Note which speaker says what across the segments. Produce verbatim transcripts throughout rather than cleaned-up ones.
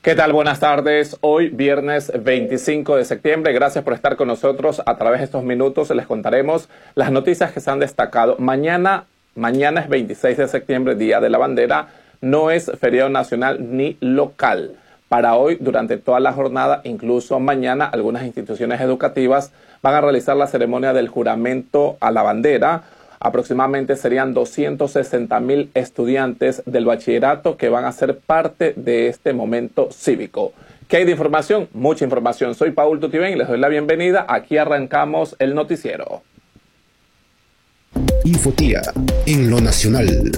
Speaker 1: ¿Qué tal? Buenas tardes. Hoy, viernes veinticinco de septiembre. Gracias por estar con nosotros. A través de estos minutos les contaremos las noticias que se han destacado. Mañana, mañana es veintiséis de septiembre, Día de la Bandera. No es feriado nacional ni local. Para hoy, durante toda la jornada, incluso mañana, algunas instituciones educativas van a realizar la ceremonia del juramento a la bandera. Aproximadamente serían doscientos sesenta mil estudiantes del bachillerato que van a ser parte de este momento cívico. ¿Qué hay de información? Mucha información. Soy Paul Tutibén y les doy la bienvenida. Aquí arrancamos el noticiero.
Speaker 2: Infotía en lo nacional.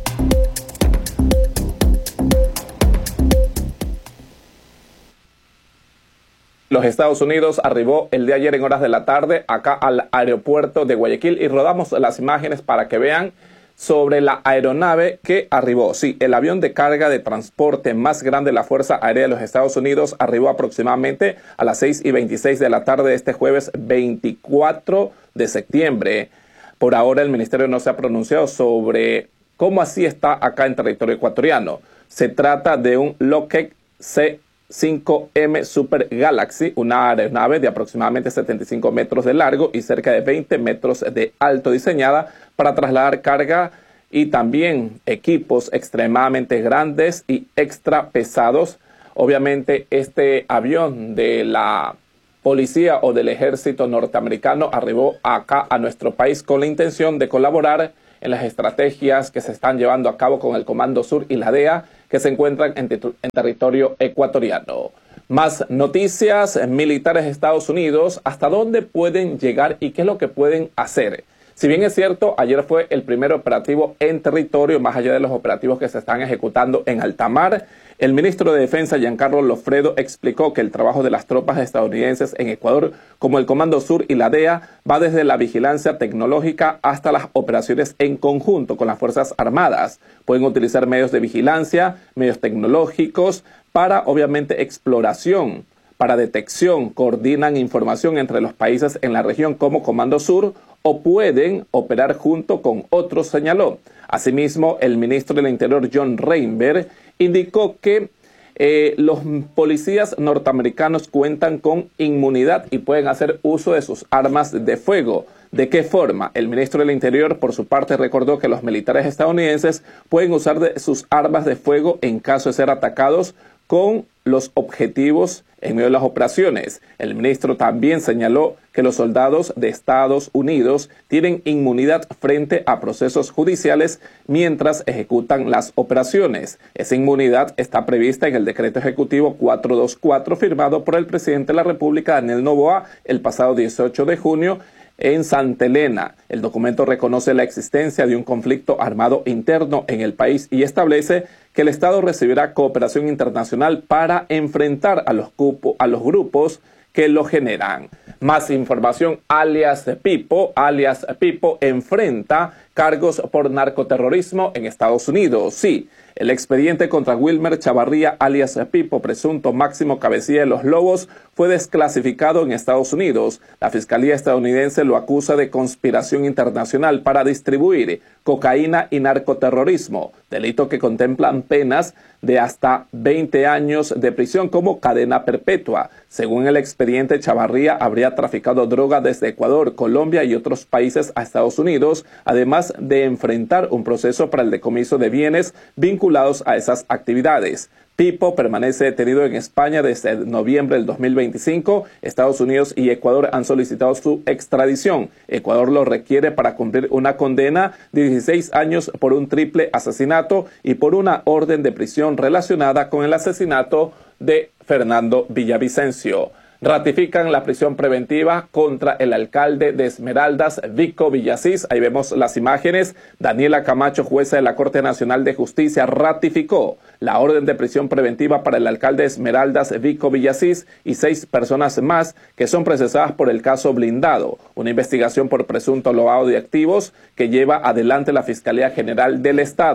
Speaker 1: Los Estados Unidos arribó el día de ayer en horas de la tarde acá al aeropuerto de Guayaquil y rodamos las imágenes para que vean sobre la aeronave que arribó. Sí, el avión de carga de transporte más grande de la Fuerza Aérea de los Estados Unidos arribó aproximadamente a las seis y veintiséis de la tarde de este jueves veinticuatro de septiembre. Por ahora el ministerio no se ha pronunciado sobre cómo así está acá en territorio ecuatoriano. Se trata de un Lockheed C cinco M Super Galaxy, una aeronave de aproximadamente setenta y cinco metros de largo y cerca de veinte metros de alto, diseñada para trasladar carga y también equipos extremadamente grandes y extra pesados. Obviamente este avión de la policía o del ejército norteamericano arribó acá a nuestro país con la intención de colaborar en las estrategias que se están llevando a cabo con el Comando Sur y la D E A, que se encuentran en, en territorio ecuatoriano. Más noticias. Militares de Estados Unidos, ¿hasta dónde pueden llegar y qué es lo que pueden hacer? Si bien es cierto, ayer fue el primer operativo en territorio, más allá de los operativos que se están ejecutando en alta mar, el ministro de Defensa, Giancarlo Lofredo, explicó que el trabajo de las tropas estadounidenses en Ecuador, como el Comando Sur y la D E A, va desde la vigilancia tecnológica hasta las operaciones en conjunto con las Fuerzas Armadas. Pueden utilizar medios de vigilancia, medios tecnológicos para, obviamente, exploración, para detección, coordinan información entre los países en la región como Comando Sur o pueden operar junto con otros, señaló. Asimismo, el ministro del Interior, John Reinberg, indicó que eh, los policías norteamericanos cuentan con inmunidad y pueden hacer uso de sus armas de fuego. ¿De qué forma? El ministro del Interior, por su parte, recordó que los militares estadounidenses pueden usar de sus armas de fuego en caso de ser atacados con los objetivos en medio de las operaciones. El ministro también señaló que los soldados de Estados Unidos tienen inmunidad frente a procesos judiciales mientras ejecutan las operaciones. Esa inmunidad está prevista en el decreto ejecutivo cuatrocientos veinticuatro firmado por el presidente de la República, Daniel Noboa, el pasado dieciocho de junio en Santa Elena. El documento reconoce la existencia de un conflicto armado interno en el país y establece que el Estado recibirá cooperación internacional para enfrentar a los, cupo, a los grupos que lo generan. Más información. Alias Pipo, alias Pipo enfrenta cargos por narcoterrorismo en Estados Unidos. Sí, el expediente contra Wilmer Chavarría, alias Pipo, presunto máximo cabecilla de los Lobos, fue desclasificado en Estados Unidos. La Fiscalía estadounidense lo acusa de conspiración internacional para distribuir cocaína y narcoterrorismo, delito que contemplan penas de hasta veinte años de prisión como cadena perpetua. Según el expediente, Chavarría habría traficado droga desde Ecuador, Colombia y otros países a Estados Unidos, además de enfrentar un proceso para el decomiso de bienes vinculados a esas actividades. Pipo permanece detenido en España desde noviembre del dos mil veinticinco. Estados Unidos y Ecuador han solicitado su extradición. Ecuador lo requiere para cumplir una condena de dieciséis años por un triple asesinato y por una orden de prisión relacionada con el asesinato de Fernando Villavicencio. Ratifican la prisión preventiva contra el alcalde de Esmeraldas, Vico Villasís. Ahí vemos las imágenes. Daniela Camacho, jueza de la Corte Nacional de Justicia, ratificó la orden de prisión preventiva para el alcalde de Esmeraldas, Vico Villasís, y seis personas más que son procesadas por el caso Blindado, una investigación por presunto lavado de activos que lleva adelante la Fiscalía General del Estado.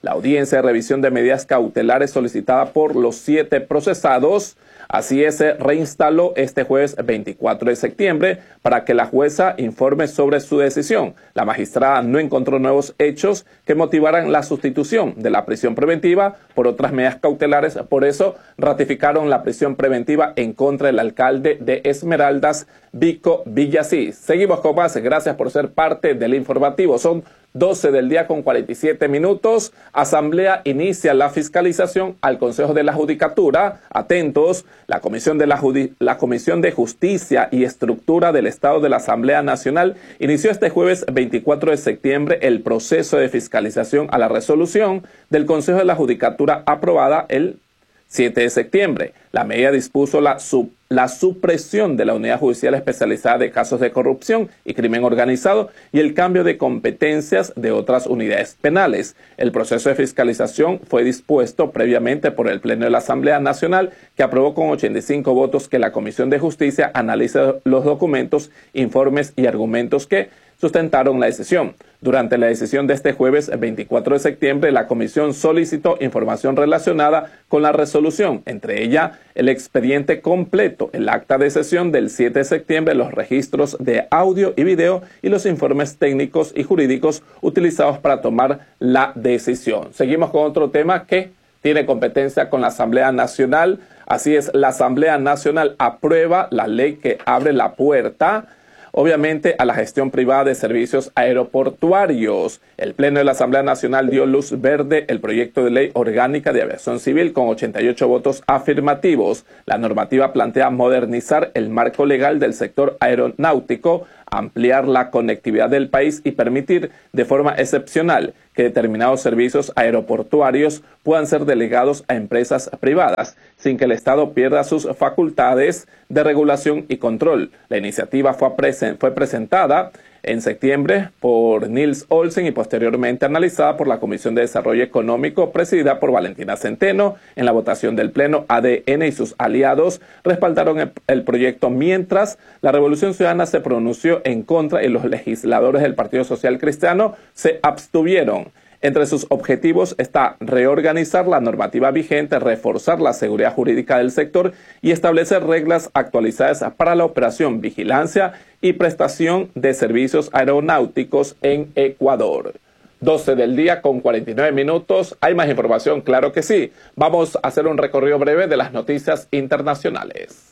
Speaker 1: la audiencia de revisión de medidas cautelares solicitada por los siete procesados. Así es, se reinstaló este jueves veinticuatro de septiembre para que la jueza informe sobre su decisión. La magistrada no encontró nuevos hechos que motivaran la sustitución de la prisión preventiva por otras medidas cautelares. Por eso ratificaron la prisión preventiva en contra del alcalde de Esmeraldas, Vico Villasís. Seguimos con más. Gracias por ser parte del informativo. Son doce del día con cuarenta y siete minutos. Asamblea inicia la fiscalización al Consejo de la Judicatura. Atentos, la Comisión de, la Judi- la Comisión de Justicia y Estructura del Estado de la Asamblea Nacional inició este jueves veinticuatro de septiembre el proceso de fiscalización a la resolución del Consejo de la Judicatura aprobada el siete de septiembre. La medida dispuso la, sub, la supresión de la Unidad Judicial Especializada de Casos de Corrupción y Crimen Organizado y el cambio de competencias de otras unidades penales. El proceso de fiscalización fue dispuesto previamente por el Pleno de la Asamblea Nacional, que aprobó con ochenta y cinco votos que la Comisión de Justicia analice los documentos, informes y argumentos que sustentaron la decisión. Durante la decisión de este jueves veinticuatro de septiembre, la comisión solicitó información relacionada con la resolución, entre ella el expediente completo, el acta de sesión del siete de septiembre, los registros de audio y video y los informes técnicos y jurídicos utilizados para tomar la decisión. Seguimos con otro tema que tiene competencia con la Asamblea Nacional. Así es, la Asamblea Nacional aprueba la ley que abre la puerta obviamente a la gestión privada de servicios aeroportuarios. El Pleno de la Asamblea Nacional dio luz verde el proyecto de ley orgánica de aviación civil con ochenta y ocho votos afirmativos. La normativa plantea modernizar el marco legal del sector aeronáutico, ampliar la conectividad del país y permitir de forma excepcional que determinados servicios aeroportuarios puedan ser delegados a empresas privadas sin que el Estado pierda sus facultades de regulación y control. La iniciativa fue, presen- fue presentada en septiembre por Nils Olsen y posteriormente analizada por la Comisión de Desarrollo Económico presidida por Valentina Centeno. En la votación del Pleno, A D N y sus aliados respaldaron el, el proyecto, mientras la Revolución Ciudadana se pronunció en contra y los legisladores del Partido Social Cristiano se abstuvieron. Entre sus objetivos está reorganizar la normativa vigente, reforzar la seguridad jurídica del sector y establecer reglas actualizadas para la operación, vigilancia y prestación de servicios aeronáuticos en Ecuador. doce del día con cuarenta y nueve minutos. ¿Hay más información? Claro que sí. Vamos a hacer un recorrido breve de las noticias internacionales.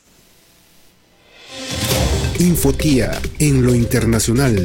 Speaker 2: Infotía en lo internacional.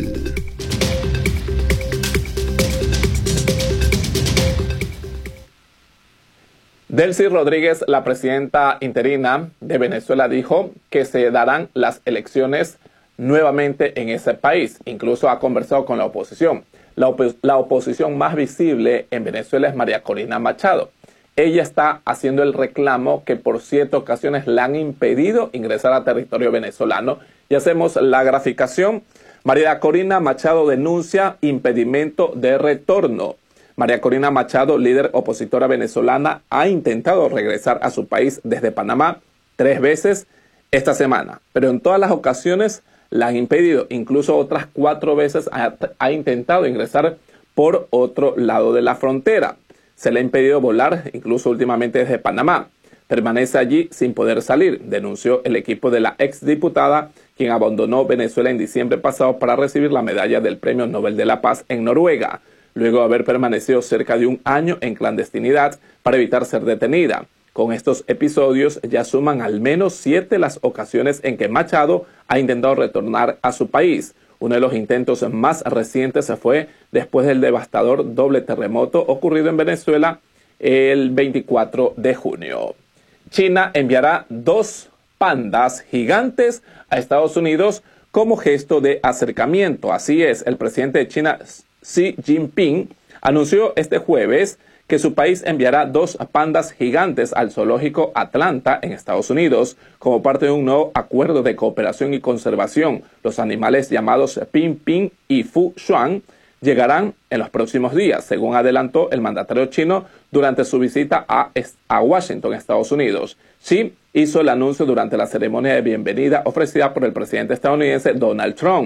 Speaker 1: Delcy Rodríguez, la presidenta interina de Venezuela, dijo que se darán las elecciones nuevamente en ese país. Incluso ha conversado con la oposición. La, op- la oposición más visible en Venezuela es María Corina Machado. Ella está haciendo el reclamo que por siete ocasiones le han impedido ingresar a territorio venezolano. Y hacemos la graficación. María Corina Machado denuncia impedimento de retorno. María Corina Machado, líder opositora venezolana, ha intentado regresar a su país desde Panamá tres veces esta semana, pero en todas las ocasiones la han impedido. Incluso otras cuatro veces ha, ha intentado ingresar por otro lado de la frontera. Se le ha impedido volar, incluso últimamente desde Panamá. Permanece allí sin poder salir, denunció el equipo de la exdiputada, quien abandonó Venezuela en diciembre pasado para recibir la medalla del Premio Nobel de la Paz en Noruega, luego de haber permanecido cerca de un año en clandestinidad para evitar ser detenida. Con estos episodios ya suman al menos siete las ocasiones en que Machado ha intentado retornar a su país. Uno de los intentos más recientes se fue después del devastador doble terremoto ocurrido en Venezuela el veinticuatro de junio. China enviará dos pandas gigantes a Estados Unidos como gesto de acercamiento. Así es, el presidente de China, Xi Jinping, anunció este jueves que su país enviará dos pandas gigantes al zoológico Atlanta en Estados Unidos como parte de un nuevo acuerdo de cooperación y conservación. Los animales llamados Ping Ping y Fu Xuan llegarán en los próximos días, según adelantó el mandatario chino durante su visita a, a Washington, Estados Unidos. Xi hizo el anuncio durante la ceremonia de bienvenida ofrecida por el presidente estadounidense Donald Trump.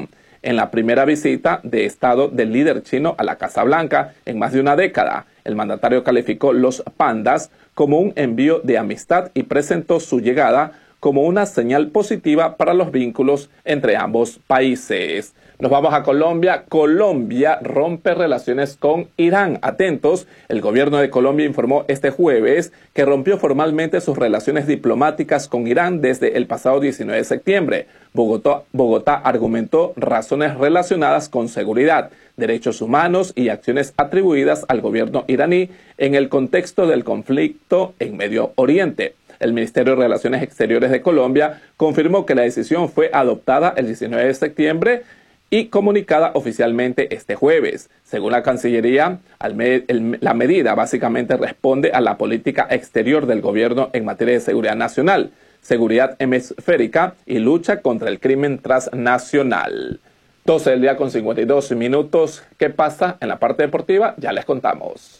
Speaker 1: en la primera visita de Estado del líder chino a la Casa Blanca en más de una década. El mandatario calificó los pandas como un envío de amistad y presentó su llegada como una señal positiva para los vínculos entre ambos países. Nos vamos a Colombia. Colombia rompe relaciones con Irán. Atentos, el gobierno de Colombia informó este jueves que rompió formalmente sus relaciones diplomáticas con Irán desde el pasado diecinueve de septiembre. Bogotá, Bogotá argumentó razones relacionadas con seguridad, derechos humanos y acciones atribuidas al gobierno iraní en el contexto del conflicto en Medio Oriente. El Ministerio de Relaciones Exteriores de Colombia confirmó que la decisión fue adoptada el diecinueve de septiembre y comunicada oficialmente este jueves. Según la Cancillería, la medida básicamente responde a la política exterior del gobierno en materia de seguridad nacional, seguridad hemisférica y lucha contra el crimen transnacional. doce del día con cincuenta y dos minutos. ¿Qué pasa en la parte deportiva? Ya les contamos.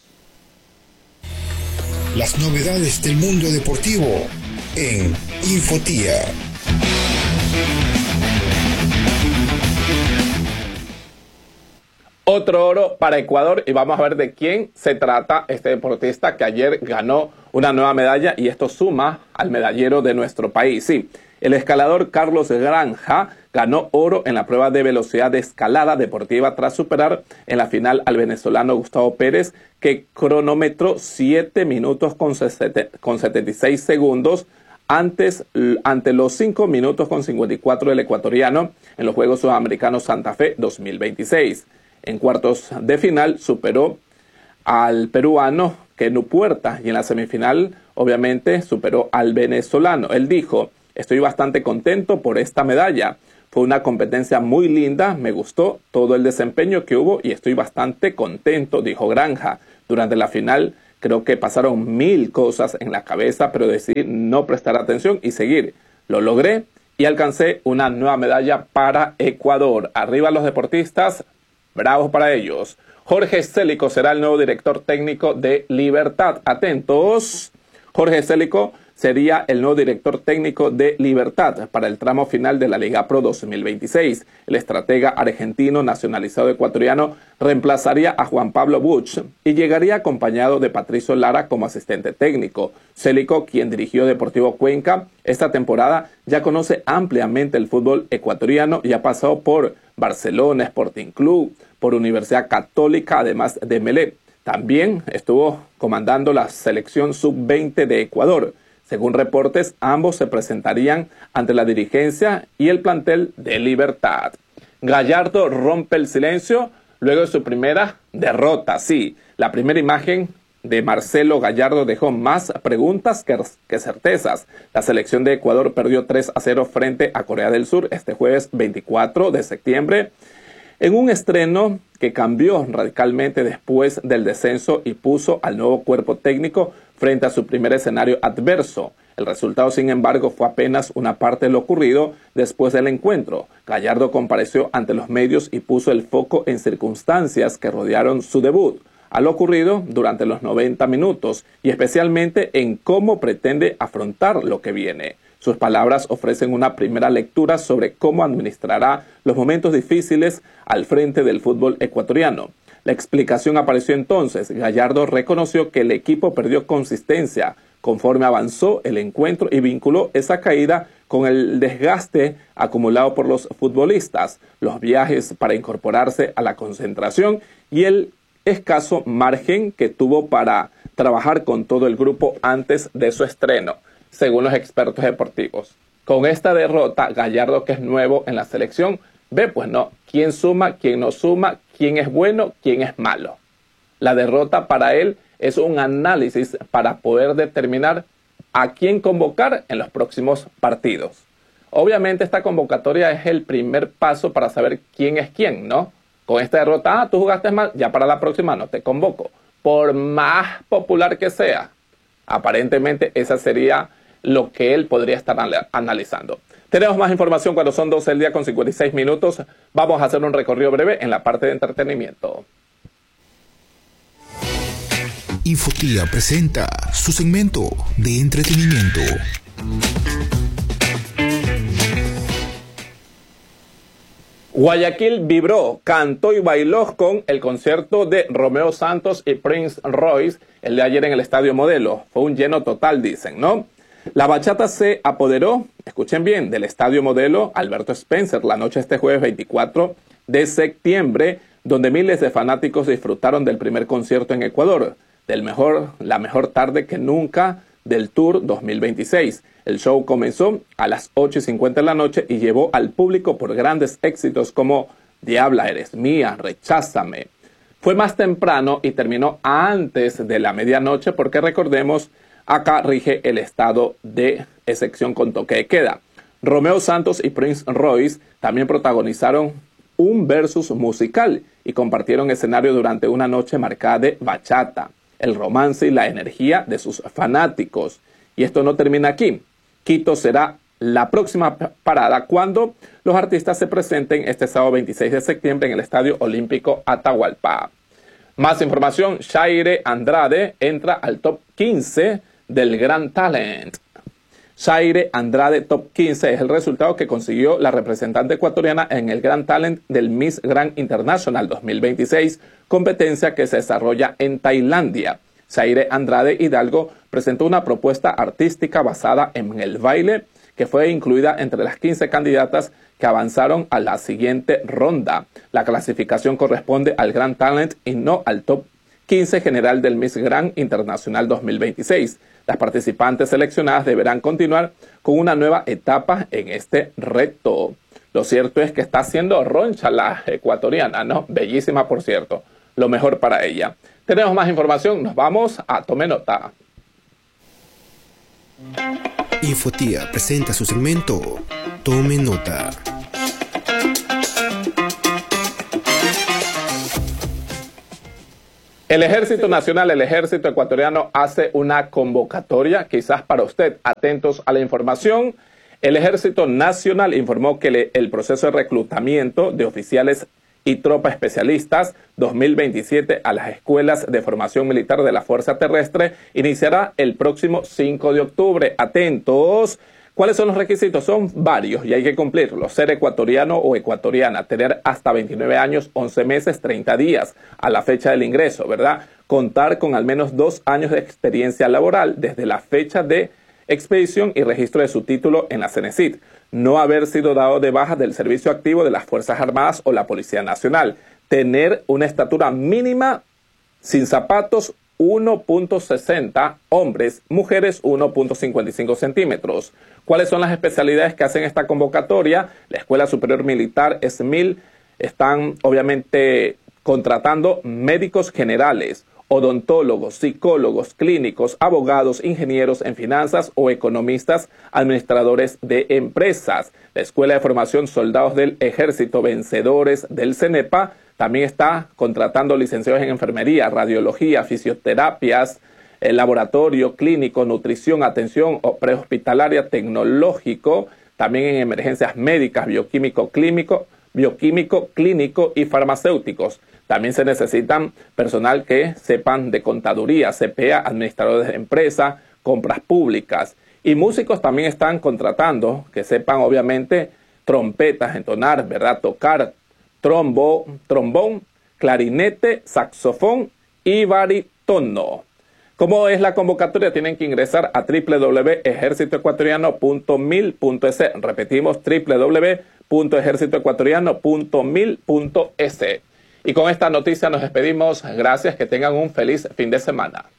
Speaker 2: Las novedades del mundo deportivo en Infotía.
Speaker 1: Otro oro para Ecuador y vamos a ver de quién se trata este deportista que ayer ganó una nueva medalla y esto suma al medallero de nuestro país. Sí, el escalador Carlos Granja ganó oro en la prueba de velocidad de escalada deportiva tras superar en la final al venezolano Gustavo Pérez, que cronometró siete minutos con setenta y seis segundos antes, ante los cinco minutos con cincuenta y cuatro del ecuatoriano en los Juegos Sudamericanos Santa Fe dos mil veintiséis. En cuartos de final superó al peruano Kenu Puerta y en la semifinal obviamente superó al venezolano. Él dijo: estoy bastante contento por esta medalla. Fue una competencia muy linda, me gustó todo el desempeño que hubo y estoy bastante contento, dijo Granja. Durante la final creo que pasaron mil cosas en la cabeza, pero decidí no prestar atención y seguir. Lo logré y alcancé una nueva medalla para Ecuador. Arriba los deportistas, bravos para ellos. Jorge Célico será el nuevo director técnico de Libertad. Atentos, Jorge Célico sería el nuevo director técnico de Libertad para el tramo final de la Liga Pro dos mil veintiséis. El estratega argentino nacionalizado ecuatoriano reemplazaría a Juan Pablo Buch y llegaría acompañado de Patricio Lara como asistente técnico. Célico, quien dirigió Deportivo Cuenca esta temporada, ya conoce ampliamente el fútbol ecuatoriano y ha pasado por Barcelona, Sporting Club, por Universidad Católica, además de Melec. También estuvo comandando la selección sub veinte de Ecuador. Según reportes, ambos se presentarían ante la dirigencia y el plantel de Libertad. Gallardo rompe el silencio luego de su primera derrota. Sí, la primera imagen de Marcelo Gallardo dejó más preguntas que, que certezas. La selección de Ecuador perdió tres a cero frente a Corea del Sur este jueves veinticuatro de septiembre en un estreno que cambió radicalmente después del descenso y puso al nuevo cuerpo técnico frente a su primer escenario adverso. El resultado, sin embargo, fue apenas una parte de lo ocurrido después del encuentro. Gallardo compareció ante los medios y puso el foco en circunstancias que rodearon su debut, a lo ocurrido durante los noventa minutos y especialmente en cómo pretende afrontar lo que viene. Sus palabras ofrecen una primera lectura sobre cómo administrará los momentos difíciles al frente del fútbol ecuatoriano. La explicación apareció entonces. Gallardo reconoció que el equipo perdió consistencia conforme avanzó el encuentro y vinculó esa caída con el desgaste acumulado por los futbolistas, los viajes para incorporarse a la concentración y el escaso margen que tuvo para trabajar con todo el grupo antes de su estreno, según los expertos deportivos. Con esta derrota, Gallardo, que es nuevo en la selección, ve pues no, quién suma, quién no suma, quién es bueno, quién es malo. La derrota para él es un análisis para poder determinar a quién convocar en los próximos partidos. Obviamente esta convocatoria es el primer paso para saber quién es quién, ¿no? Con esta derrota, ah, tú jugaste mal, ya para la próxima no te convoco. Por más popular que sea, aparentemente esa sería lo que él podría estar analizando. Tenemos más información cuando son doce del día con cincuenta y seis minutos. Vamos a hacer un recorrido breve en la parte de entretenimiento.
Speaker 2: Infotía presenta su segmento de entretenimiento.
Speaker 1: Guayaquil vibró, cantó y bailó con el concierto de Romeo Santos y Prince Royce el de ayer en el Estadio Modelo. Fue un lleno total, dicen, ¿no? La bachata se apoderó, escuchen bien, del Estadio Modelo Alberto Spencer la noche este jueves veinticuatro de septiembre, donde miles de fanáticos disfrutaron del primer concierto en Ecuador, del mejor, la mejor tarde que nunca del Tour dos mil veintiséis. El show comenzó a las ocho y cincuenta de la noche y llevó al público por grandes éxitos como Diabla eres mía, Recházame. Fue más temprano y terminó antes de la medianoche porque recordemos, acá rige el estado de excepción con toque de queda. Romeo Santos y Prince Royce también protagonizaron un versus musical y compartieron escenario durante una noche marcada de bachata, el romance y la energía de sus fanáticos. Y esto no termina aquí. Quito será la próxima parada cuando los artistas se presenten este sábado veintiséis de septiembre en el Estadio Olímpico Atahualpa. Más información, Shaire Andrade entra al top quince del Gran Talent. Shaire Andrade Top quince es el resultado que consiguió la representante ecuatoriana en el Gran Talent del Miss Grand International dos mil veintiséis, competencia que se desarrolla en Tailandia. Shaire Andrade Hidalgo presentó una propuesta artística basada en el baile que fue incluida entre las quince candidatas que avanzaron a la siguiente ronda. La clasificación corresponde al Gran Talent y no al Top quince general del Miss Grand Internacional dos mil veintiséis. Las participantes seleccionadas deberán continuar con una nueva etapa en este reto. Lo cierto es que está haciendo roncha la ecuatoriana, ¿no? Bellísima, por cierto. Lo mejor para ella. Tenemos más información, nos vamos a Tome Nota.
Speaker 2: Infotía presenta su segmento Tome Nota.
Speaker 1: El Ejército Nacional, el Ejército Ecuatoriano, hace una convocatoria, quizás para usted. Atentos a la información. El Ejército Nacional informó que le, el proceso de reclutamiento de oficiales y tropas especialistas dos mil veintisiete a las escuelas de formación militar de la Fuerza Terrestre iniciará el próximo cinco de octubre. Atentos. ¿Cuáles son los requisitos? Son varios y hay que cumplirlos. Ser ecuatoriano o ecuatoriana, tener hasta veintinueve años, once meses, treinta días a la fecha del ingreso, ¿verdad? Contar con al menos dos años de experiencia laboral desde la fecha de expedición y registro de su título en la CENESID. No haber sido dado de baja del servicio activo de las Fuerzas Armadas o la Policía Nacional. Tener una estatura mínima sin zapatos uno punto sesenta, hombres, mujeres uno punto cincuenta y cinco centímetros. ¿Cuáles son las especialidades que hacen esta convocatoria? La Escuela Superior Militar S M I L están obviamente contratando médicos generales, odontólogos, psicólogos, clínicos, abogados, ingenieros en finanzas o economistas, administradores de empresas. La Escuela de Formación Soldados del Ejército Vencedores del CENEPA también está contratando licenciados en enfermería, radiología, fisioterapias, el laboratorio clínico, nutrición, atención prehospitalaria, tecnológico, también en emergencias médicas, bioquímico clínico, bioquímico clínico y farmacéuticos. También se necesitan personal que sepan de contaduría, C P A, administradores de empresa, compras públicas. Y músicos también están contratando que sepan obviamente trompetas, entonar, ¿verdad? Tocar trombo, trombón, clarinete, saxofón y barítono. ¿Cómo es la convocatoria? Tienen que ingresar a doble u doble u doble u punto ejército ecuatoriano punto mil punto es. Repetimos, doble u doble u doble u punto ejército ecuatoriano punto mil punto es. Y con esta noticia nos despedimos. Gracias, que tengan un feliz fin de semana.